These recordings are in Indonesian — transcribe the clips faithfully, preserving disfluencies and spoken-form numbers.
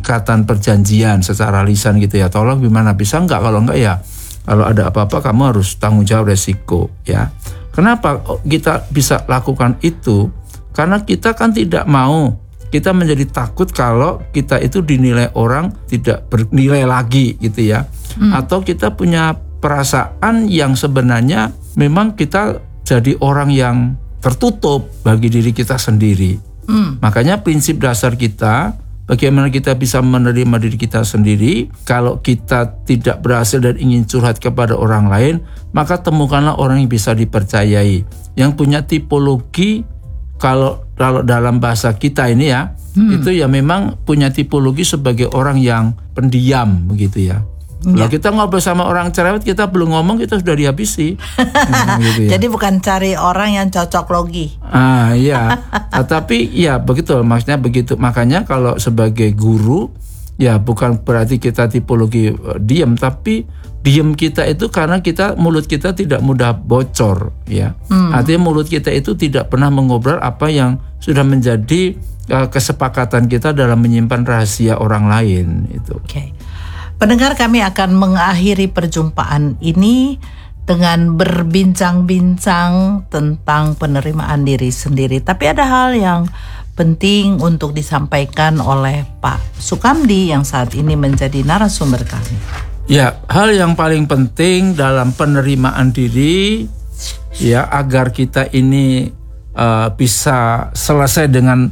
ikatan perjanjian secara lisan gitu ya. Tolong gimana, bisa enggak? Kalau enggak ya kalau ada apa-apa kamu harus tanggung jawab resiko ya. Kenapa kita bisa lakukan itu? Karena kita kan tidak mau, kita menjadi takut kalau kita itu dinilai orang tidak bernilai lagi gitu ya. Hmm. Atau kita punya perasaan yang sebenarnya memang kita jadi orang yang tertutup bagi diri kita sendiri. Hmm. Makanya prinsip dasar kita, bagaimana kita bisa menerima diri kita sendiri. Kalau kita tidak berhasil dan ingin curhat kepada orang lain, maka temukanlah orang yang bisa dipercayai, yang punya tipologi, kalau kalau dalam bahasa kita ini ya, hmm. itu ya memang punya tipologi sebagai orang yang pendiam begitu ya. Kalau ya. Kita ngobrol sama orang cerewet, kita belum ngomong kita sudah dihabisi. hmm, gitu ya. Jadi bukan cari orang yang cocok logi. Ah iya, nah, tapi ya begitu, maksudnya begitu. Makanya kalau sebagai guru, ya bukan berarti kita tipologi uh, diam, tapi diam kita itu karena kita mulut kita tidak mudah bocor, ya. Hmm. Artinya mulut kita itu tidak pernah mengobrol apa yang sudah menjadi uh, kesepakatan kita dalam menyimpan rahasia orang lain itu. Oke. Okay. Pendengar, kami akan mengakhiri perjumpaan ini dengan berbincang-bincang tentang penerimaan diri sendiri. Tapi ada hal yang penting untuk disampaikan oleh Pak Sukamdi yang saat ini menjadi narasumber kami. Ya, hal yang paling penting dalam penerimaan diri ya agar kita ini uh, bisa selesai dengan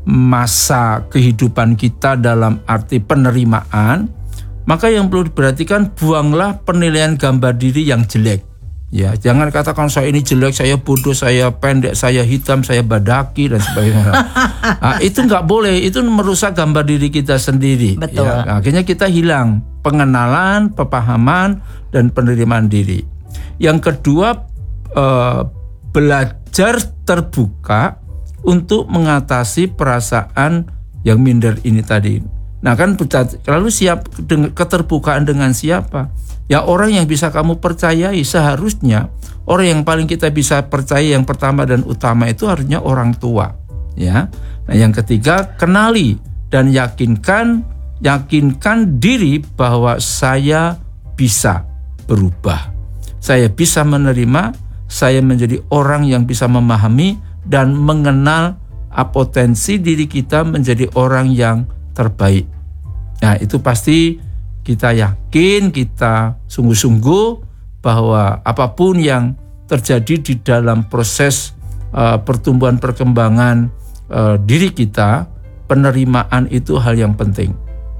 masa kehidupan kita dalam arti penerimaan. Maka yang perlu diperhatikan, buanglah penilaian gambar diri yang jelek. Ya, jangan katakan saya ini jelek, saya bodoh, saya pendek, saya hitam, saya badaki dan sebagainya. Nah, itu nggak boleh, itu merusak gambar diri kita sendiri. Betul. Ya, akhirnya kita hilang pengenalan, pemahaman, dan penerimaan diri. Yang kedua, eh, belajar terbuka untuk mengatasi perasaan yang minder ini tadi. Nah kan lalu siap dengan keterbukaan dengan siapa? Ya orang yang bisa kamu percayai. Seharusnya orang yang paling kita bisa percaya yang pertama dan utama itu harusnya orang tua. Ya. Nah yang ketiga, kenali dan yakinkan yakinkan diri bahwa saya bisa berubah. Saya bisa menerima, saya menjadi orang yang bisa memahami dan mengenal potensi diri kita menjadi orang yang terbaik. Nah itu pasti kita yakin, kita sungguh-sungguh bahwa apapun yang terjadi di dalam proses uh, pertumbuhan perkembangan uh, diri kita, penerimaan itu hal yang penting.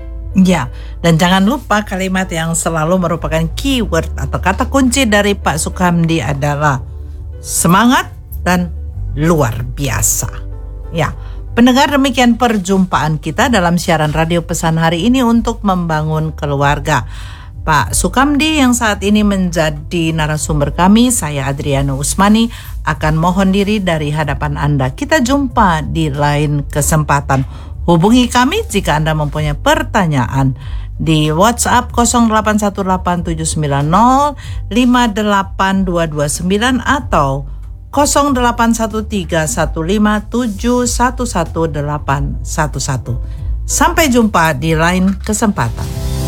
Ya, dan jangan lupa kalimat yang selalu merupakan keyword atau kata kunci dari Pak Sukamdi adalah semangat dan luar biasa. Ya. Pendengar, demikian perjumpaan kita dalam siaran radio pesan hari ini untuk membangun keluarga. Pak Sukamdi yang saat ini menjadi narasumber kami, saya Adriana Usmani, akan mohon diri dari hadapan Anda. Kita jumpa di lain kesempatan. Hubungi kami jika Anda mempunyai pertanyaan di WhatsApp nol delapan satu delapan tujuh sembilan nol lima delapan dua dua sembilan atau nol delapan satu tiga satu lima tujuh satu satu delapan satu satu. Sampai jumpa di lain kesempatan.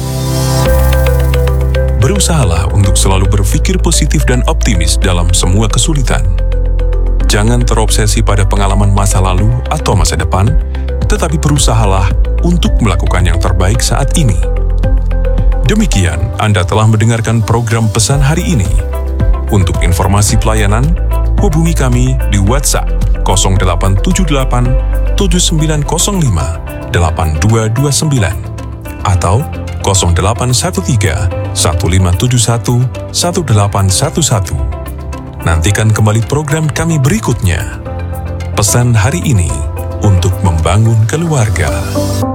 Berusahalah untuk selalu berpikir positif dan optimis dalam semua kesulitan. Jangan terobsesi pada pengalaman masa lalu atau masa depan, tetapi berusahalah untuk melakukan yang terbaik saat ini. Demikian, Anda telah mendengarkan program pesan hari ini. Untuk informasi pelayanan, hubungi kami di WhatsApp nol delapan tujuh delapan tujuh sembilan nol lima delapan dua dua sembilan atau nol delapan satu tiga satu lima tujuh satu satu delapan satu satu. Nantikan kembali program kami berikutnya. Pesan hari ini untuk membangun keluarga.